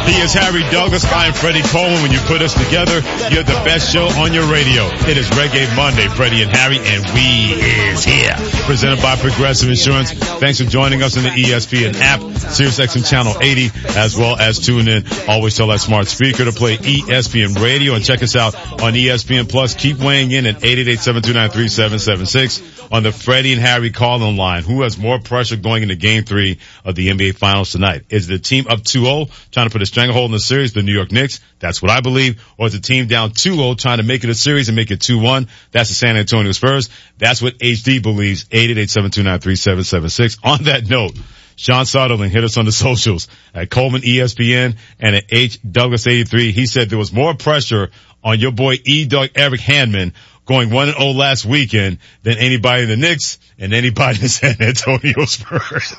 He is Harry Douglas. I am Freddie Coleman. When you put us together, you're the best show on your radio. It is Reggae Monday, Freddie and Harry, and we is here. Presented by Progressive Insurance. Thanks for joining us on the ESPN app, SiriusXM Channel 80, as well as tune in. Always tell that smart speaker to play ESPN Radio and check us out on ESPN Plus. Keep weighing in at 888-729-3776 on the Freddie and Harry call-in line. Who has more pressure going into Game 3 of the NBA Finals tonight? Is the team up 2-0 trying to put a stranglehold in the series, the New York Knicks? That's what I believe. Or is the team down 2-0 trying to make it a series and make it 2-1? That's the San Antonio Spurs. That's what HD believes. 888-729-3776. On that note, Sean Sutherland hit us on the socials at Coleman ESPN and at H Douglas 83. He said there was more pressure on your boy Doug Eric Handman going 1-0 last weekend than anybody in the Knicks and anybody in the San Antonio Spurs.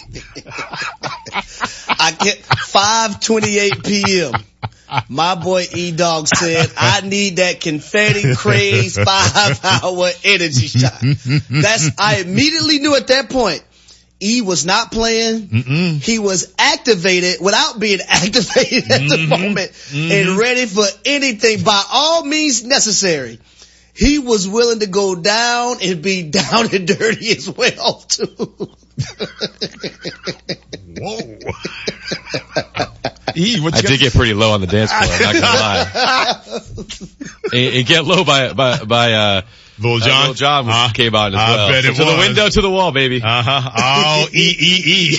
I get 5:28 p.m. My boy E-Dog said, I need that confetti craze 5-hour energy shot. I immediately knew at that point, E was not playing. He was activated without being activated at the moment and ready for anything by all means necessary. He was willing to go down and be down and dirty as well too. Whoa. I did get pretty low on the dance floor, I'm not gonna lie. And get low by Lil Jon? Lil Jon came on as well. I bet it so was. The window to the wall, baby. Oh, E.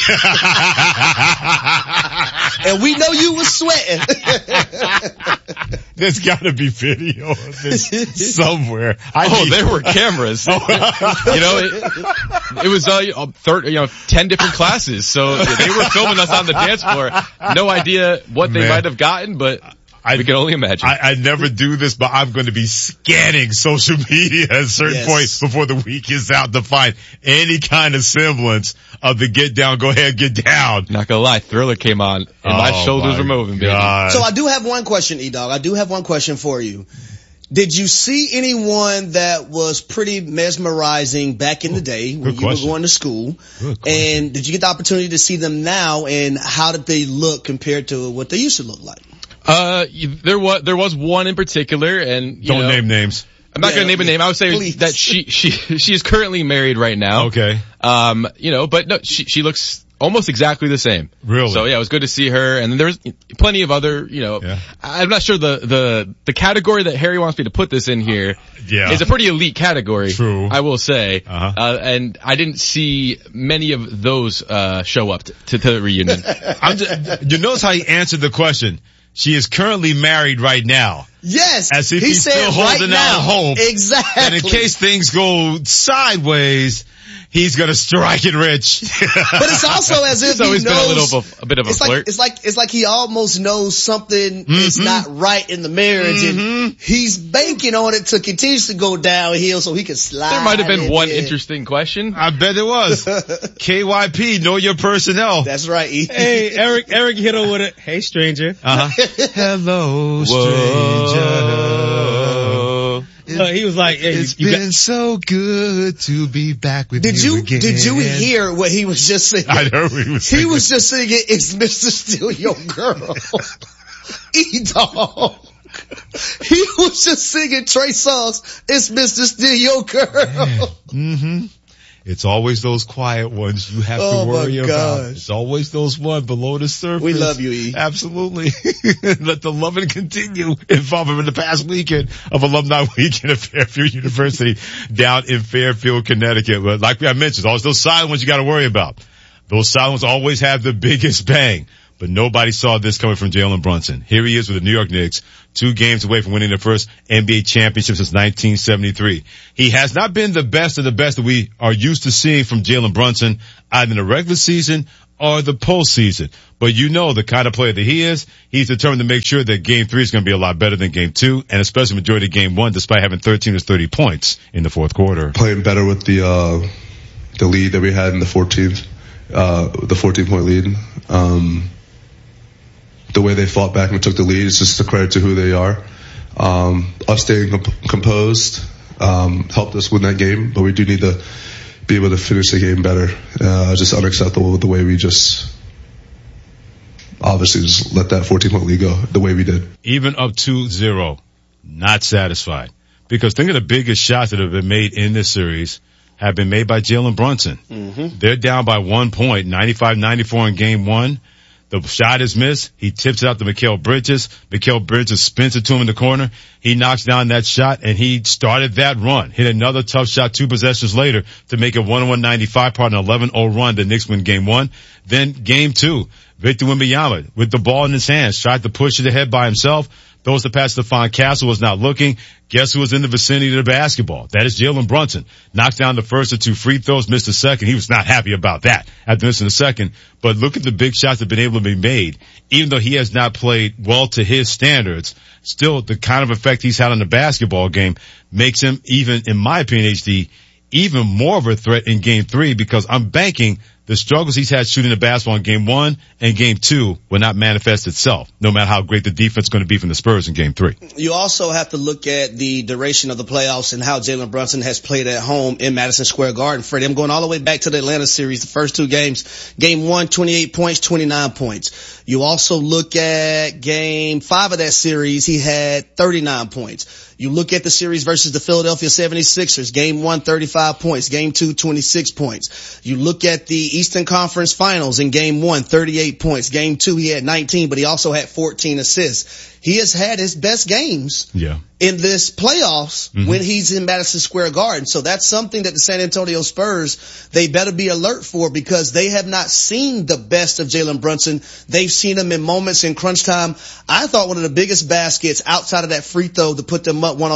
And we know you was sweating. There's gotta be video of this somewhere. There were cameras. It was, 10 different classes. So they were filming us on the dance floor. No idea what they might have gotten, but we can only imagine. I never do this, but I'm going to be scanning social media at a certain point before the week is out to find any kind of semblance of the get down, go ahead, get down. Not gonna lie, Thriller came on and my shoulders were moving, baby. So I do have one question, E-Dog. I do have one question for you. Did you see anyone that was pretty mesmerizing back in the day when you were going to school? And did you get the opportunity to see them now, and how did they look compared to what they used to look like? There was one in particular, and don't name names. I'm not going to name a name. I would say that she is currently married right now. Okay. But no, she looks almost exactly the same. Really? So yeah, it was good to see her. And then there's plenty of other, I'm not sure the category that Harry wants me to put this in here is a pretty elite category. True. I will say. And I didn't see many of those, show up to the reunion. You notice how he answered the question. She is currently married right now. Yes. As if he's still holding out hope. Exactly. And in case things go sideways, he's gonna strike it rich. But it's also as if he knows. Been a bit of a flirt. It's like he almost knows something is not right in the marriage, and he's banking on it to continue to go downhill so he can slide. There might have been one interesting question. I bet it was. KYP, know your personnel. That's right. Hey, Eric hit her with it. Hey, stranger. Hello, stranger. He was like, hey, it's been so good to be back with you again. Did you hear what he was just singing? I heard what he was singing. He was just singing, it's Mr. Steal Your Girl. E-Dog. He was just singing Trey Songz, it's Mr. Steal Your Girl. It's always those quiet ones you have to worry about. It's always those ones below the surface. We love you, E. Absolutely. Let the loving continue. Involving in the past weekend of Alumni Weekend at Fairfield University down in Fairfield, Connecticut. But like I mentioned, always those silent ones you got to worry about. Those silent ones always have the biggest bang. But nobody saw this coming from Jalen Brunson. Here he is with the New York Knicks, 2 games away from winning their first NBA championship since 1973. He has not been the best of the best that we are used to seeing from Jalen Brunson, either in the regular season or the postseason. But you know the kind of player that he is. He's determined to make sure that Game 3 is going to be a lot better than Game 2, and especially majority of Game 1, despite having 13 or 30 points in the fourth quarter. Playing better with the lead that we had in the 14-point lead. The way they fought back and took the lead is just a credit to who they are. Us staying composed helped us win that game, but we do need to be able to finish the game better. Just unacceptable with the way we just obviously just let that 14-point lead go the way we did. Even up 2-0, not satisfied. Because think of the biggest shots that have been made in this series have been made by Jalen Brunson. Mm-hmm. They're down by 1 point, 95-94 in game one. The shot is missed. He tips it out to Mikal Bridges. Mikal Bridges spins it to him in the corner. He knocks down that shot, and he started that run. Hit another tough shot 2 possessions later to make it 101-95, part of an 11-0 run. The Knicks win game one. Then game two, Victor Wembanyama with the ball in his hands tried to push it ahead by himself. Throws the pass to Stephon Castle, was not looking. Guess who was in the vicinity of the basketball? That is Jalen Brunson. Knocked down the first of 2 free throws, missed the second. He was not happy about that after missing the second. But look at the big shots that have been able to be made. Even though he has not played well to his standards, still the kind of effect he's had on the basketball game makes him, even in my opinion, HD, even more of a threat in game 3, because I'm banking the struggles he's had shooting the basketball in game 1 and game 2 will not manifest itself, no matter how great the defense is going to be from the Spurs in game 3. You also have to look at the duration of the playoffs and how Jalen Brunson has played at home in Madison Square Garden. Freddie, I'm going all the way back to the Atlanta series, the first 2 games. Game 1, 28 points, 29 points. You also look at game 5 of that series, he had 39 points. You look at the series versus the Philadelphia 76ers, game 1, 35 points, game 2, 26 points. You look at the Eastern Conference Finals in game 1, 38 points, game 2, he had 19, but he also had 14 assists. He has had his best games in this playoffs when he's in Madison Square Garden. So that's something that the San Antonio Spurs, they better be alert for, because they have not seen the best of Jalen Brunson. They've seen him in moments in crunch time. I thought one of the biggest baskets outside of that free throw to put them up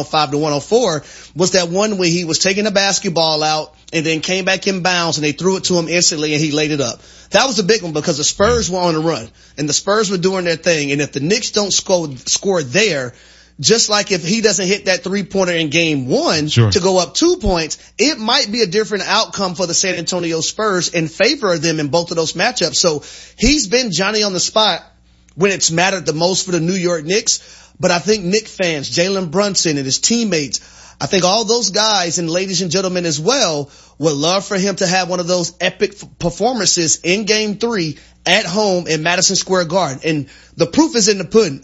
105-104 was that one where he was taking the basketball out and then came back in bounds and they threw it to him instantly and he laid it up. That was a big one because the Spurs were on a run and the Spurs were doing their thing. And if the Knicks don't score there, just like if he doesn't hit that 3-pointer in game 1 to go up 2 points, it might be a different outcome for the San Antonio Spurs in favor of them in both of those matchups. So he's been Johnny on the spot when it's mattered the most for the New York Knicks. But I think Knicks fans, Jalen Brunson and his teammates, I think all those guys and ladies and gentlemen as well would love for him to have one of those epic performances in game 3 at home in Madison Square Garden. And the proof is in the pudding.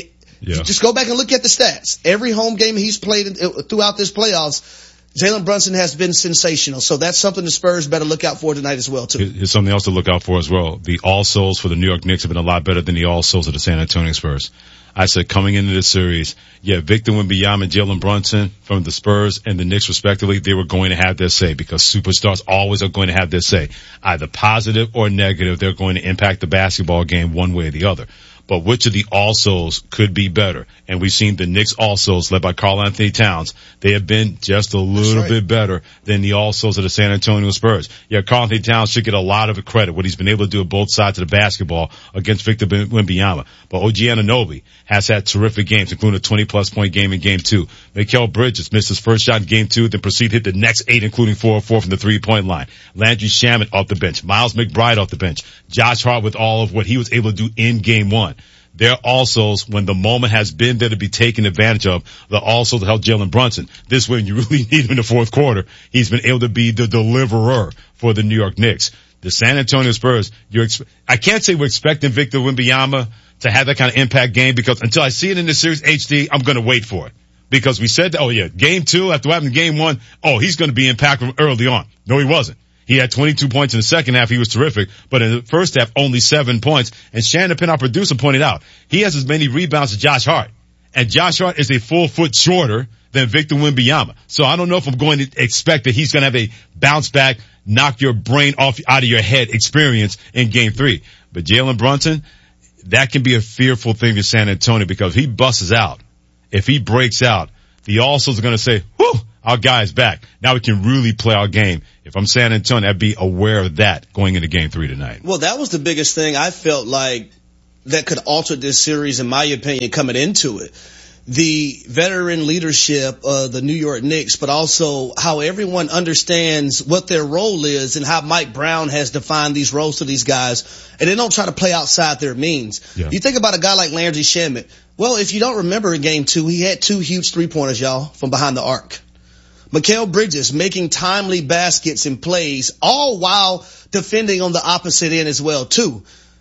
Just go back and look at the stats. Every home game he's played throughout this playoffs, Jalen Brunson has been sensational. So that's something the Spurs better look out for tonight as well, too. Here's something else to look out for as well. The all-souls for the New York Knicks have been a lot better than the all-souls of the San Antonio Spurs. I said coming into this series, Victor Wembanyama and Jalen Brunson from the Spurs and the Knicks respectively, they were going to have their say because superstars always are going to have their say. Either positive or negative, they're going to impact the basketball game one way or the other. But which of the all-souls could be better? And we've seen the Knicks all-souls led by Karl Anthony Towns. They have been just a little bit better than the all-souls of the San Antonio Spurs. Karl Anthony Towns should get a lot of credit, what he's been able to do at both sides of the basketball against Victor Wembanyama. But OG Anunoby has had terrific games, including a 20-plus point game in game 2. Mikal Bridges missed his first shot in game 2, then proceeded to hit the next 8, including 4 or 4 from the 3-point line. Landry Shamet off the bench. Miles McBride off the bench. Josh Hart with all of what he was able to do in game 1. They're also, when the moment has been there to be taken advantage of, they're also to help Jalen Brunson. This way, when you really need him in the fourth quarter, he's been able to be the deliverer for the New York Knicks. The San Antonio Spurs, I can't say we're expecting Victor Wembanyama to have that kind of impact game because until I see it in the series HD, I'm going to wait for it. Because we said, game 2, after what happened in game 1, he's going to be impactful early on. No, he wasn't. He had 22 points in the second half. He was terrific. But in the first half, only 7 points. And Shannon Penn, our producer, pointed out, he has as many rebounds as Josh Hart. And Josh Hart is a full foot shorter than Victor Wembanyama. So I don't know if I'm going to expect that he's going to have a bounce back, knock your brain out of your head experience in game 3. But Jalen Brunson, that can be a fearful thing for San Antonio because if he busts out, if he breaks out, the All-Stars are going to say, whew, our guy's back. Now we can really play our game. If I'm San Antonio, I'd be aware of that going into game 3 tonight. Well, that was the biggest thing I felt like that could alter this series, in my opinion, coming into it. The veteran leadership of the New York Knicks, but also how everyone understands what their role is and how Mike Brown has defined these roles to these guys. And they don't try to play outside their means. Yeah. You think about a guy like Landry Shamet. Well, if you don't remember in game 2, he had 2 huge 3-pointers, y'all, from behind the arc. Mikal Bridges making timely baskets and plays, all while defending on the opposite end as well, too.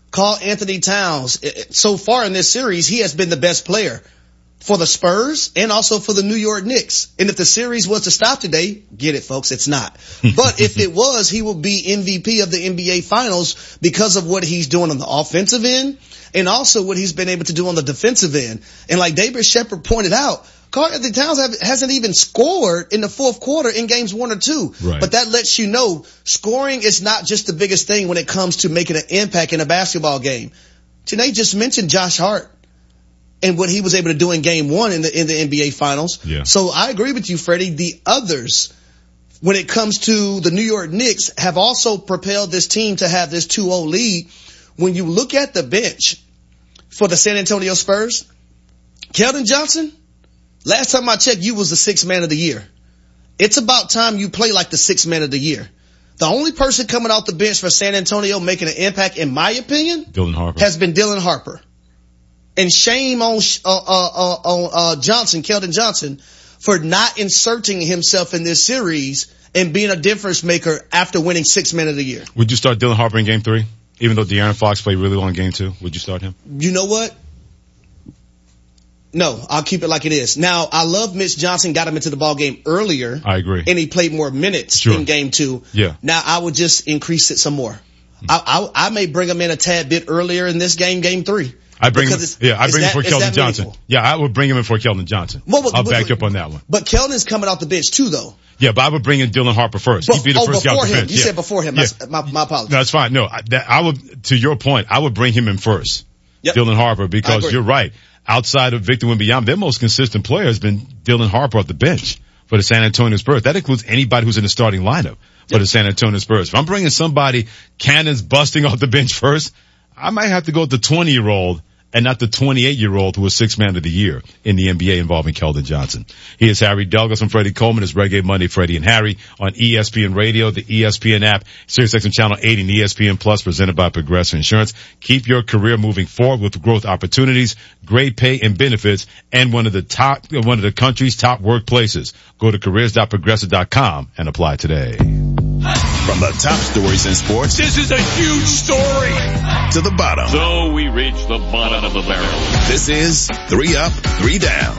Karl Anthony Towns, so far in this series, he has been the best player for the Spurs and also for the New York Knicks. And if the series was to stop today, get it, folks, it's not. But if it was, he would be MVP of the NBA Finals because of what he's doing on the offensive end and also what he's been able to do on the defensive end. And like David Shepard pointed out, Karl Anthony Towns hasn't even scored in the fourth quarter in games 1 or 2. Right. But that lets you know scoring is not just the biggest thing when it comes to making an impact in a basketball game. Janae just mentioned Josh Hart and what he was able to do in game 1 in the NBA Finals. Yeah. So I agree with you, Freddie. The others, when it comes to the New York Knicks, have also propelled this team to have this 2-0 lead. When you look at the bench for the San Antonio Spurs, Keldon Johnson, last time I checked, you was the 6th man of the year. It's about time you play like the 6th man of the year. The only person coming off the bench for San Antonio making an impact, in my opinion, has been Dylan Harper. And shame on Johnson, Keldon Johnson, for not inserting himself in this series and being a difference maker after winning 6th man of the year. Would you start Dylan Harper in game 3? Even though De'Aaron Fox played really well in game 2, would you start him? You know what? No, I'll keep it like it is. Now, I love Mitch Johnson got him into the ball game earlier. I agree. And he played more minutes in game 2. Yeah. Now, I would just increase it some more. I may bring him in a tad bit earlier in this game 3. I bring him for Keldon Johnson. Meaningful? Yeah, I would bring him in for Keldon Johnson. I'll back you up on that one. But Keldon's coming off the bench too, though. Yeah, but I would bring in Dylan Harper first. He'd be the first guy off the bench. You said before him. Yeah. My apologies. No, that's fine. No, I would, to your point, I would bring him in first. Yep. Dylan Harper, because you're right. Outside of Victor Wembanyama, their most consistent player has been Dylan Harper off the bench for the San Antonio Spurs. That includes anybody who's in the starting lineup for the San Antonio Spurs. If I'm bringing somebody cannons busting off the bench first, I might have to go with the 20-year-old and not the 28-year-old who was 6th man of the year in the NBA involving Keldon Johnson. He is Harry Douglas and Freddie Coleman. It's Reggae Monday, Freddie and Harry on ESPN Radio, the ESPN app, SiriusXM Channel 80 and ESPN Plus, presented by Progressive Insurance. Keep your career moving forward with growth opportunities, great pay and benefits, and one of the country's top workplaces. Go to careers.progressive.com and apply today. From the top stories in sports, this is a huge story, to the bottom. So we reach the bottom of the barrel. This is 3 Up, 3 Down.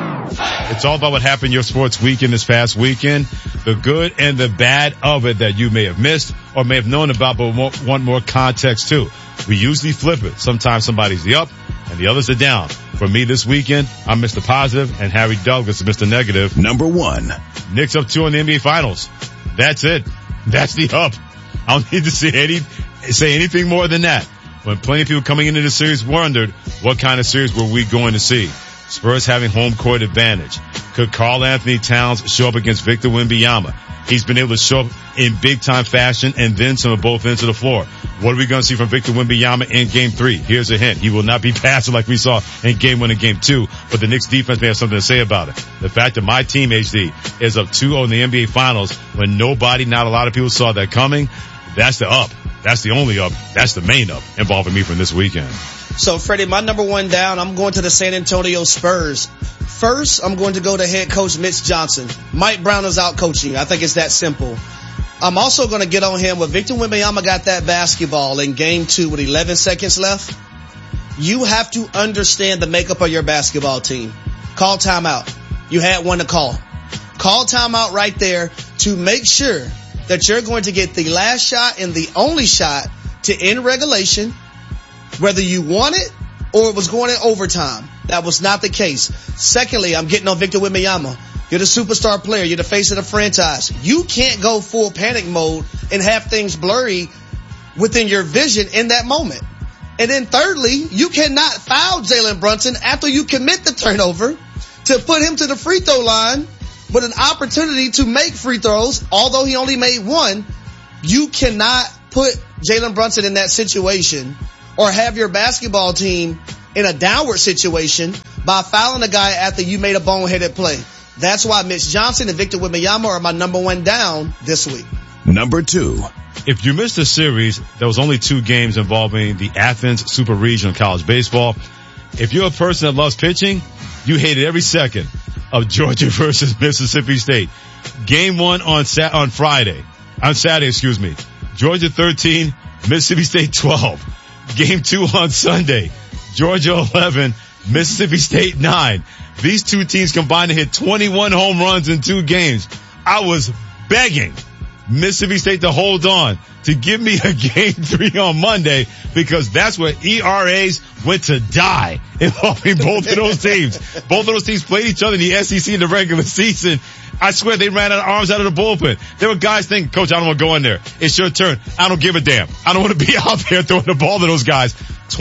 It's all about what happened your sports weekend this past weekend, the good and the bad of it that you may have missed or may have known about but want more context to. We usually flip it. Sometimes somebody's the up and the others are down. For me this weekend, I'm Mr. Positive and Harry Douglas is Mr. Negative. Number 1. Knicks up 2 in the NBA Finals. That's it. That's the up. I don't need to say anything more than that. When plenty of people coming into the series wondered what kind of series were we going to see. Spurs having home court advantage. Could Karl Anthony Towns show up against Victor Wembanyama? He's been able to show up in big time fashion and then some at both ends of the floor. What are we going to see from Victor Wembanyama in game 3? Here's a hint. He will not be passing like we saw in game 1 and game 2, but the Knicks defense may have something to say about it. The fact that my team, HD, is up 2-0 in the NBA Finals when not a lot of people saw that coming, that's the up. That's the only up. That's the main up involving me from this weekend. So, Freddie, my number 1 down, I'm going to the San Antonio Spurs. First, I'm going to go to head coach Mitch Johnson. Mike Brown is out coaching. I think it's that simple. I'm also going to get on him when Victor Wembanyama got that basketball in game 2 with 11 seconds left. You have to understand the makeup of your basketball team. Call timeout. You had one to call. Call timeout right there to make sure that you're going to get the last shot and the only shot to end regulation, whether you won it or it was going in overtime. That was not the case. Secondly, I'm getting on Victor Wembanyama. You're the superstar player. You're the face of the franchise. You can't go full panic mode and have things blurry within your vision in that moment. And then thirdly, you cannot foul Jalen Brunson after you commit the turnover to put him to the free throw line with an opportunity to make free throws, although he only made 1. You cannot put Jalen Brunson in that situation or have your basketball team in a downward situation by fouling a guy after you made a boneheaded play. That's why Mitch Johnson and Victor Wembanyama are my number 1 down this week. Number 2. If you missed the series, there was only 2 games involving the Athens Super Regional College Baseball. If you're a person that loves pitching, you hated every second of Georgia versus Mississippi State. Game 1 on Saturday, Georgia 13, Mississippi State 12. Game 2 on Sunday. Georgia 11, Mississippi State 9. These two teams combined to hit 21 home runs in 2 games. I was begging Mississippi State to hold on, to give me a Game 3 on Monday, because that's where ERAs went to die involving both of those teams. Both of those teams played each other in the SEC in the regular season. I swear they ran out of arms out of the bullpen. There were guys thinking, Coach, I don't want to go in there. It's your turn. I don't give a damn. I don't want to be out there throwing the ball to those guys.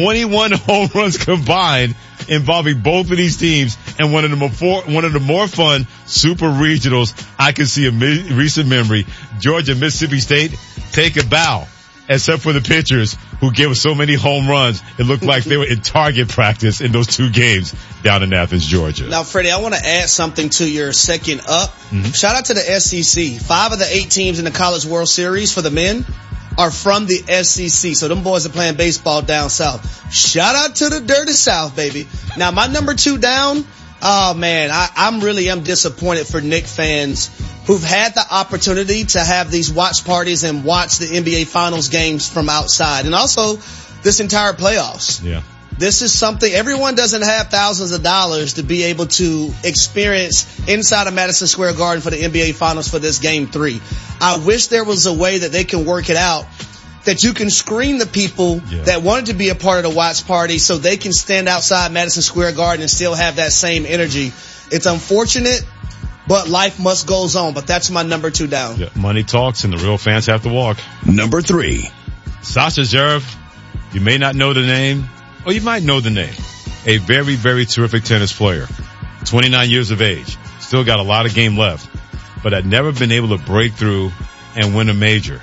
21 home runs combined involving both of these teams, and one of the more fun super regionals I can see in recent memory. Georgia, Mississippi State, take a bow. Except for the pitchers who gave us so many home runs, it looked like they were in target practice in those 2 games down in Athens, Georgia. Now, Freddie, I want to add something to your second up. Mm-hmm. Shout out to the SEC. 5 of the 8 teams in the College World Series for the men are from the SEC. So them boys are playing baseball down south. Shout out to the dirty South, baby. Now, my number 2 down, oh man, I'm really disappointed for Knick fans who've had the opportunity to have these watch parties and watch the NBA Finals games from outside, and also this entire playoffs. Yeah. This is something, everyone doesn't have thousands of dollars to be able to experience inside of Madison Square Garden for the NBA Finals for this Game 3. I wish there was a way that they can work it out, that you can screen the people that wanted to be a part of the watch party so they can stand outside Madison Square Garden and still have that same energy. It's unfortunate, but life must goes on. But that's my number 2 down. Yeah, money talks and the real fans have to walk. Number 3. Sasha Zverev. You may not know the name, or you might know the name. A very, very terrific tennis player. 29 years of age. Still got a lot of game left, but had never been able to break through and win a major.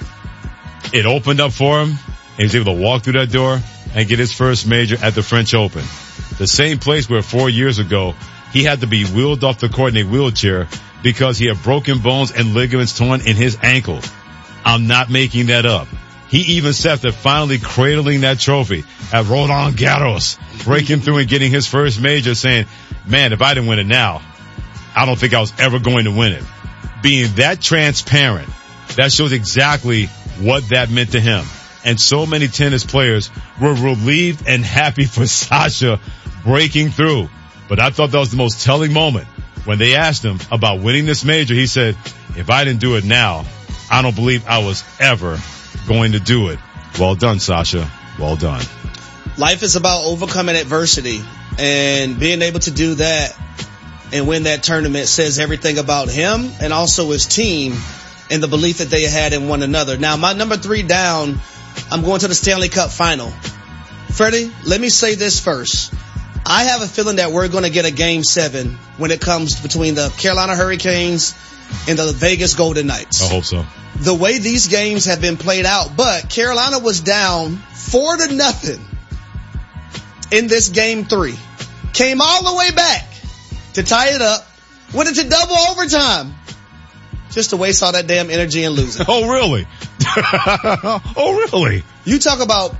It opened up for him, and he was able to walk through that door and get his first major at the French Open. The same place where 4 years ago he had to be wheeled off the court in a wheelchair because he had broken bones and ligaments torn in his ankle. I'm not making that up. He even said that finally cradling that trophy at Roland Garros, breaking through and getting his first major, saying, man, if I didn't win it now, I don't think I was ever going to win it. Being that transparent, that shows exactly what that meant to him. And so many tennis players were relieved and happy for Sasha breaking through. But I thought that was the most telling moment when they asked him about winning this major. He said, if I didn't do it now, I don't believe I was ever going to do it. Well done, Sasha. Well done. Life is about overcoming adversity, and being able to do that and win that tournament says everything about him and also his team and the belief that they had in one another. Now, my number 3 down, I'm going to the Stanley Cup final. Freddie, let me say this first. I have a feeling that we're going to get a Game 7 when it comes between the Carolina Hurricanes and the Vegas Golden Knights. I hope so. The way these games have been played out, but Carolina was down 4-0 in this Game 3. Came all the way back to tie it up, went into double overtime, just to waste all that damn energy and lose it. Oh, really? Oh, really? You talk about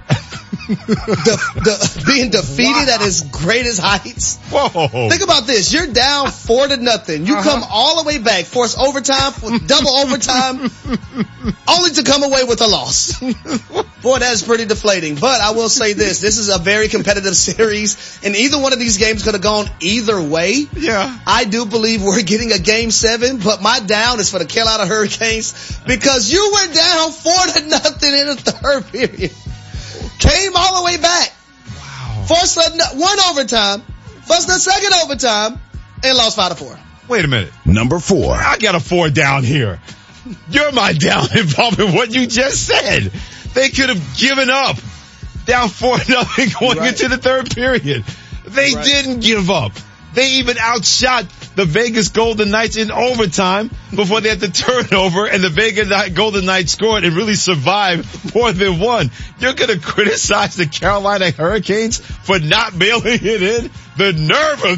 being defeated at his greatest heights. Whoa. Think about this. You're down 4-0. You come all the way back, force overtime, double overtime, only to come away with a loss. Boy, that is pretty deflating. But I will say this. This is a very competitive series, and either one of these games could have gone either way. Yeah. I do believe we're getting a Game 7, but my down is for the Carolina Hurricanes because you were down 4-0 in the third period. Came all the way back. Wow. Forced one overtime, forced the second overtime, and lost 5-4. Wait a minute. Number 4. I got a 4 down here. You're my down involving what you just said. They could have given up. Down 4-0 going into the third period. They didn't give up. They even outshot the Vegas Golden Knights in overtime before they had the turnover, and the Vegas Golden Knights scored and really survived more than one. You're going to criticize the Carolina Hurricanes for not mailing it in? The nerve of